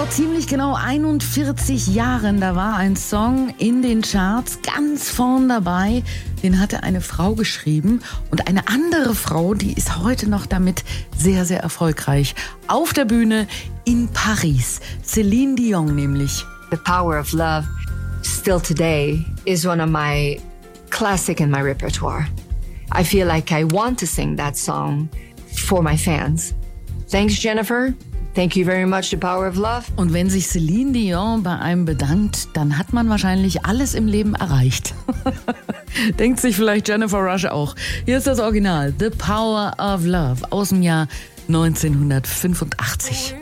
ziemlich genau 41 Jahren, da war ein Song in den Charts ganz vorn dabei. Den hatte eine Frau geschrieben und eine andere Frau, die ist heute noch damit sehr, sehr erfolgreich. Auf der Bühne in Paris. Celine Dion nämlich. The Power of Love, still today, is one of my classic in my repertoire. I feel like I want to sing that song for my fans. Thanks, Jennifer. Thank you very much, The Power of Love. Und wenn sich Celine Dion bei einem bedankt, dann hat man wahrscheinlich alles im Leben erreicht. Denkt sich vielleicht Jennifer Rush auch. Hier ist das Original, The Power of Love aus dem Jahr 1985.